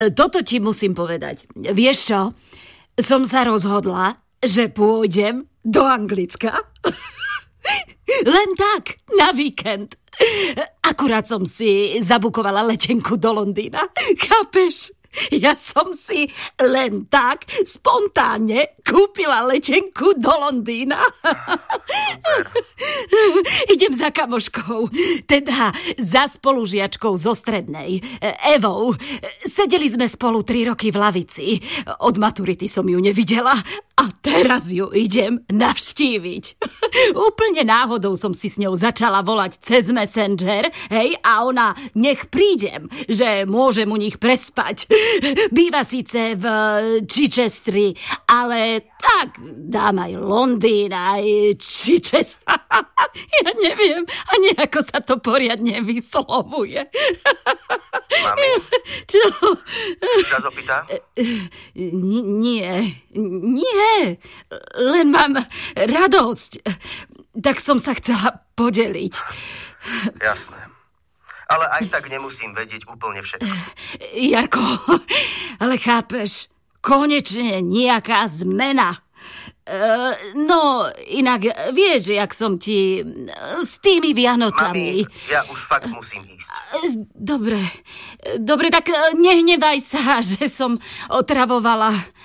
Toto ti musím povedať. Vieš čo? Som sa rozhodla, že pôjdem do Anglicka. Len tak, na víkend. Akurát som si zabukovala letenku do Londýna. Chápeš? Ja som si len tak spontánne kúpila letenku do Londýna. Idem za kamoškou, teda za spolužiačkou zo strednej, Evou. Sedeli sme spolu 3 roky v lavici. Od maturity som ju nevidela a teraz ju idem navštíviť. Úplne náhodou som si s ňou začala volať cez Messenger, hej, a ona, nech prídem, že môžem u nich prespať. Býva síce v Chichesteri, ale tak dám aj Londýn, aj Chichester. Ja neviem ani ako sa to poriadne vyslovuje. Mami? Čo? Sa opýta? Nie, len mám radosť. Tak som sa chcela podeliť. Jasné. Ale aj tak nemusím vedieť úplne všetko. Jarko, ale chápeš, konečne nejaká zmena. No, inak vieš, jak som ti s tými Vianocami. Mami, ja už fakt musím ísť. Dobre, tak nehnevaj sa, že som otravovala